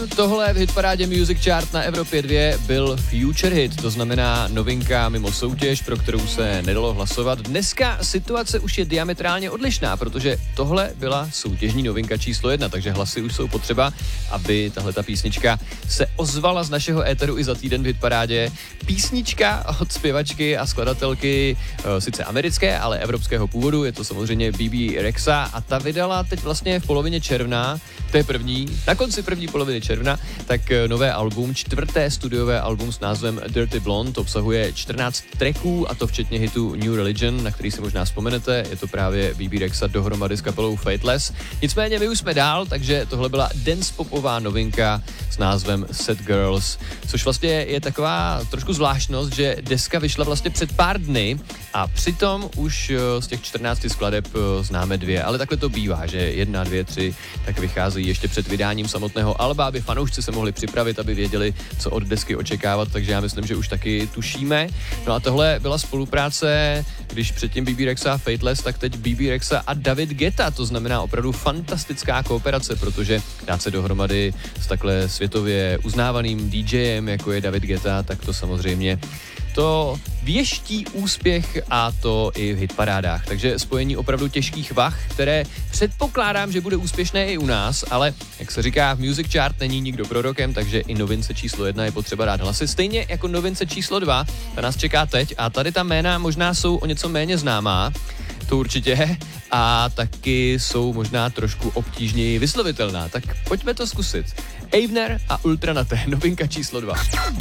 tohle v hitparádě Music Chart na Evropě 2 byl Future Hit, to znamená novinka mimo soutěž, pro kterou se nedalo hlasovat. Dneska situace už je diametrálně odlišná, protože tohle byla soutěžní novinka číslo 1, takže hlasy už jsou potřeba, aby tahleta písnička se ozvala z našeho éteru i za týden v hitparádě. Písnička od zpěvačky a skladatelky, sice americké, ale evropského původu, je to samozřejmě Bebe Rexha a ta vydala teď vlastně v polovině června, to je na konci první poloviny června, tak nové album, 4. studiové album s názvem Dirty Blonde, obsahuje 14 tracků a to včetně hitu New Religion, na který si možná vzpomenete, je to právě Bebe Rexha dohromady s kapelou Fateless. Nicméně my už jsme dál, takže tohle byla dance popová novinka s názvem Sad Girls, což vlastně je taková trošku zvláštnost, že deska vyšla vlastně před pár dny a přitom už z těch 14 skladeb známe 2, ale takhle to bývá, že 1, 2, 3 tak vycházejí ještě před vydáním samotného alba, aby fanoušci se mohli připravit, aby věděli, co od desky očekávat, takže já myslím, že už taky tušíme. No a tohle byla spolupráce, když předtím Bebe Rexha a Fateless, tak teď Bebe Rexha a David Guetta, to znamená opravdu fantastická kooperace, protože dát se dohromady s takhle světově uznávaným DJem, jako je David Guetta, tak to samozřejmě to věští úspěch a to i v hitparádách. Takže spojení opravdu těžkých vah, které předpokládám, že bude úspěšné i u nás, ale jak se říká, v Music Chart není nikdo prorokem, takže i novince číslo 1 je potřeba dát hlasy. Stejně jako novince číslo 2, ta nás čeká teď a tady ta jména možná jsou o něco méně známá, to určitě, a taky jsou možná trošku obtížněji vyslovitelná. Tak pojďme to zkusit. Avener a Ultranaté, novinka číslo 2.